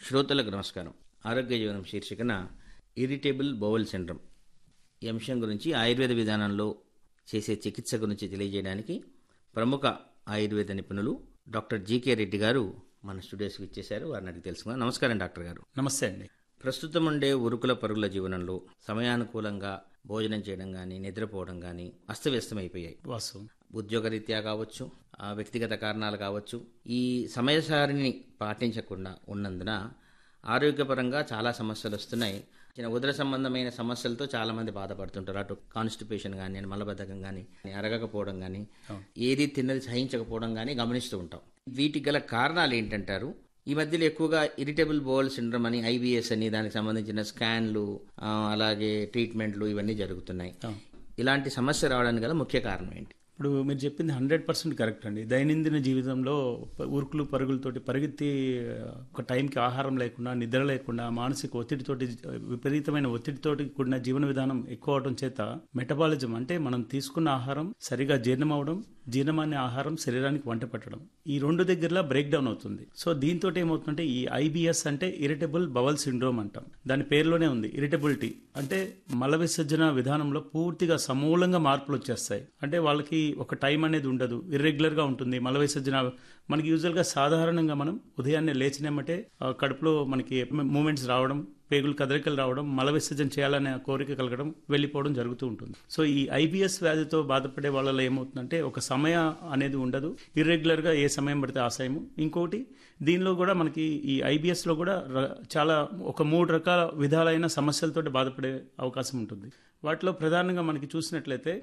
శ్రోతలకు నమస్కారం. ఆరోగ్య జీవనం శీర్షికన ఇరిటేబుల్ బౌల్ సిండ్రోమ్ ఈ అంశం గురించి ఆయుర్వేద విధానంలో చేసే చికిత్స గురించి తెలియజేయడానికి ప్రముఖ ఆయుర్వేద నిపుణులు డాక్టర్ జీకే రెడ్డి గారు మన స్టూడియోస్కి ఇచ్చేశారు. వారిని అడిగి తెలుసుకుందాం. నమస్కారం డాక్టర్ గారు. నమస్తే అండి. ప్రస్తుతం ఉండే ఉరుకుల పరుగుల జీవనంలో సమయానుకూలంగా భోజనం చేయడం కానీ నిద్రపోవడం కానీ అస్తవ్యస్తమైపోయాయి. వాస్తవం. ఉద్యోగరీత్యా కావచ్చు, వ్యక్తిగత కారణాలు కావచ్చు, ఈ సమయసారిని పాటించకుండా ఉన్నందున ఆరోగ్యపరంగా చాలా సమస్యలు వస్తున్నాయి. చిన్న ఉదర సంబంధమైన సమస్యలతో చాలా మంది బాధపడుతుంటారు. అటు కాన్స్టిపేషన్ కానీ, మలబద్ధకం కానీ, అరగకపోవడం కానీ, ఏది తిన్నది సహించకపోవడం కానీ గమనిస్తూ ఉంటాం. వీటికి గల కారణాలు ఏంటంటారు? ఈ మధ్యలో ఎక్కువగా ఇరిటబుల్ బౌల్ సిండ్రోమ్ అని, ఐబిఎస్ అని, దానికి సంబంధించిన స్కాన్లు, అలాగే ట్రీట్మెంట్లు ఇవన్నీ జరుగుతున్నాయి. ఇలాంటి సమస్య రావడానికి గల ముఖ్య కారణం ఏంటి? ఇప్పుడు మీరు చెప్పింది 100% కరెక్ట్ అండి. దైనందిన జీవితంలో ఉరుకులు పరుగులతోటి పరిగెత్తి ఒక టైంకి ఆహారం లేకుండా, నిద్ర లేకుండా, మానసిక ఒత్తిడితోటి, విపరీతమైన ఒత్తిడితోటి కూడిన జీవన విధానం ఎక్కువ అవడం చేత మెటబాలిజం అంటే మనం తీసుకున్న ఆహారం సరిగా జీర్ణం అవడం, జీర్ణమాన్య ఆహారం శరీరానికి వంట పట్టడం, ఈ రెండు దగ్గరలా బ్రేక్ డౌన్ అవుతుంది. సో దీంతో ఏమవుతుందంటే ఈ ఐబిఎస్ అంటే ఇరిటబుల్ బవల్ సిండ్రోమ్ అంటాం. దాని పేరులోనే ఉంది ఇరిటబిలిటీ. అంటే మల విసర్జన విధానంలో పూర్తిగా సమూలంగా మార్పులు వచ్చేస్తాయి. అంటే వాళ్ళకి ఒక టైం అనేది ఉండదు, ఇర్రెగ్యులర్ గా ఉంటుంది మల విసర్జన. మనకి యూజువల్ గా సాధారణంగా మనం ఉదయాన్నే లేచినమ్మటే కడుపులో మనకి మూమెంట్స్ రావడం, పేగులు కదలికలు రావడం, మల విసర్జన చేయాలనే కోరిక కలగడం, వెళ్ళిపోవడం జరుగుతూ ఉంటుంది. సో ఈ ఐబిఎస్ వ్యాధితో బాధపడే వాళ్ళలో ఏమవుతుందంటే ఒక సమయం అనేది ఉండదు, ఇర్రెగ్యులర్ గా ఏ సమయం పడితే ఆ సమయం. ఇంకోటి దీనిలో కూడా మనకి ఈ ఐబిఎస్ లో కూడా చాలా ఒక 3 రకాల విధాలైన సమస్యలతో బాధపడే అవకాశం ఉంటుంది. వాటిలో ప్రధానంగా మనకి చూసినట్లయితే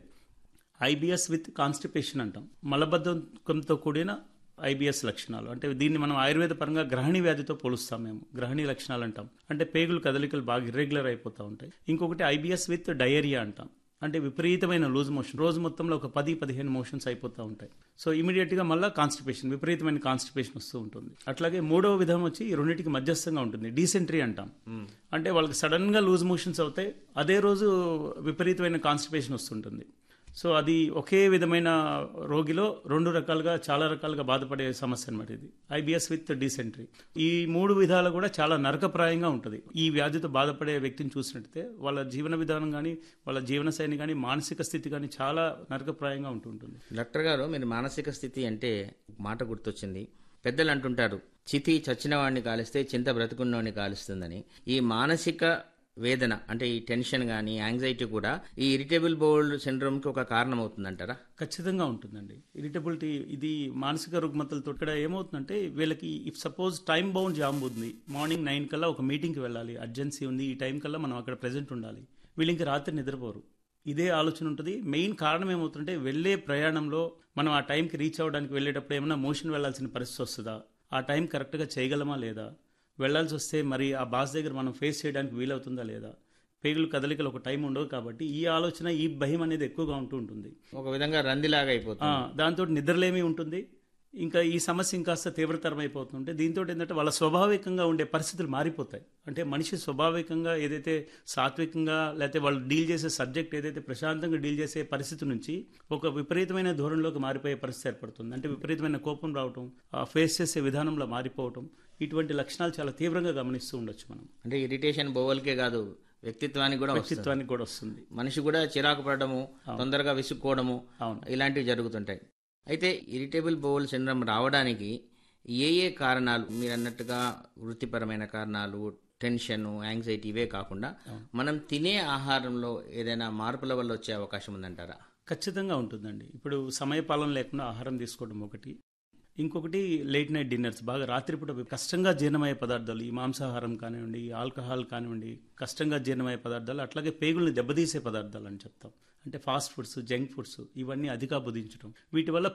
ఐబిఎస్ విత్ కాన్స్టిపేషన్ అంటాం. మలబద్ధకంతో కూడిన ఐబిఎస్ లక్షణాలు. అంటే దీన్ని మనం ఆయుర్వేద పరంగా గ్రహణి వ్యాధితో పోలుస్తాం. మేము గ్రహణి లక్షణాలు అంటాం. అంటే పేగులు కదలికలు బాగా ఇర్రెగ్యులర్ అయిపోతూ ఉంటాయి. ఇంకొకటి ఐబిఎస్ విత్ డయేరియా అంటాం. అంటే విపరీతమైన లూజ్ మోషన్, రోజు మొత్తంలో ఒక 10-15 మోషన్స్ అయిపోతూ ఉంటాయి. సో ఇమీడియట్ గా మళ్ళీ కాన్స్టిపేషన్, విపరీతమైన కాన్స్టిపేషన్ వస్తూ ఉంటుంది. అట్లాగే మూడవ విధం వచ్చి ఈ రెండింటికి మధ్యస్థంగా ఉంటుంది, డీసెంట్రీ అంటాం. అంటే వాళ్ళకి సడన్ గా లూజ్ మోషన్స్ అవుతాయి, అదే రోజు విపరీతమైన కాన్స్టిపేషన్ వస్తుంటుంది. సో అది ఒకే విధమైన రోగిలో 2 రకాలుగా, చాలా రకాలుగా బాధపడే సమస్య అనమాట ఇది ఐబిఎస్ విత్ డీసెంట్రీ. ఈ 3 విధాలు కూడా చాలా నరకప్రాయంగా ఉంటుంది. ఈ వ్యాధితో బాధపడే వ్యక్తిని చూసినట్టయితే వాళ్ళ జీవన విధానం కానీ, వాళ్ళ జీవన శైలి కానీ, మానసిక స్థితి కానీ చాలా నరకప్రాయంగా ఉంటుంటుంది. డాక్టర్ గారు, మీరు మానసిక స్థితి అంటే మాట గుర్తొచ్చింది. పెద్దలు అంటుంటారు, చితి చచ్చిన వాడిని కాలిస్తే చింత బ్రతుకున్నవాడిని కాలుస్తుందని. ఈ మానసిక వేదన అంటే ఈ టెన్షన్ కానీ, యాంగ్జైటీ కూడా ఈ ఇరిటబుల్ బౌల్ సిండ్రోమ్కి ఒక కారణం అవుతుందంటారా? ఖచ్చితంగా ఉంటుందండి. ఇరిటబిలిటీ ఇది మానసిక రుగ్మతలతో ఇక్కడ ఏమవుతుందంటే వీళ్ళకి if suppose time bound job ఉంది, మార్నింగ్ 9 కల్లా ఒక మీటింగ్కి వెళ్ళాలి, అర్జెన్సీ ఉంది, ఈ టైం కల్లా మనం అక్కడ ప్రెజెంట్ ఉండాలి. వీళ్ళకి రాత్రి నిద్రపోరు, ఇదే ఆలోచన ఉంటుంది. మెయిన్ కారణం ఏమవుతుంటే వెళ్ళే ప్రయాణంలో మనం ఆ టైంకి రీచ్ అవ్వడానికి వెళ్ళేటప్పుడు ఏమైనా మోషన్ వెళ్లాల్సిన పరిస్థితి వస్తుందా, ఆ టైం కరెక్ట్గా చేయగలమా లేదా, వెళ్లాల్సి వస్తే మరి ఆ బాస్ దగ్గర మనం ఫేస్ చేయడానికి వీలవుతుందా లేదా, పేగులు కదలికలు ఒక టైం ఉండవు. కాబట్టి ఈ ఆలోచన, ఈ భయం అనేది ఎక్కువగా ఉంటూ ఉంటుంది. ఒక విధంగా రందిలాగా అయిపోతుంది. దాంతో నిద్రలేమి ఉంటుంది. ఇంకా ఈ సమస్య ఇంకాస్త తీవ్రతరం అయిపోతుంటే దీంతో ఏంటంటే వాళ్ళ స్వాభావికంగా ఉండే పరిస్థితులు మారిపోతాయి. అంటే మనిషి స్వాభావికంగా ఏదైతే సాత్వికంగా, లేకపోతే వాళ్ళు డీల్ చేసే సబ్జెక్ట్ ఏదైతే ప్రశాంతంగా డీల్ చేసే పరిస్థితి నుంచి ఒక విపరీతమైన ధోరణిలోకి మారిపోయే పరిస్థితి ఏర్పడుతుంది. అంటే విపరీతమైన కోపం రావటం, ఫేస్ చేసే విధానంలో మారిపోవటం, ఇటువంటి లక్షణాలు చాలా తీవ్రంగా గమనిస్తూ ఉండొచ్చు మనం. అంటే ఇరిటేషన్ బోవల్కే కాదు, వ్యక్తిత్వానికి కూడా వస్తుంది. మనిషి కూడా చిరాకు పడడము, తొందరగా విసుక్కోవడము, ఇలాంటివి జరుగుతుంటాయి. అయితే ఇరిటబుల్ బౌల్ సిండ్రోమ్ రావడానికి ఏ కారణాలు, మీరు అన్నట్టుగా వృత్తిపరమైన కారణాలు, టెన్షన్, యాంగ్జైటీ ఇవే కాకుండా మనం తినే ఆహారంలో ఏదైనా మార్పుల వల్ల వచ్చే అవకాశం ఉందంటారా? ఖచ్చితంగా ఉంటుందండి. ఇప్పుడు సమయపాలన లేకుండా ఆహారం తీసుకోవడం ఒకటి. ఇంకొకటి లేట్ నైట్ డిన్నర్స్, బాగా రాత్రిపూట కష్టంగా జీర్ణమయ్యే పదార్థాలు, ఈ మాంసాహారం కానివ్వండి, ఆల్కహాల్ కానివ్వండి, కష్టంగా జీర్ణమయ్యే పదార్థాలు, అట్లాగే పేగుల్ని దెబ్బతీసే పదార్థాలు అని చెప్తాం. అంటే ఫాస్ట్ ఫుడ్స్, జంక్ ఫుడ్స్, ఇవన్నీ అధిక బుధించడం, వీటి వల్ల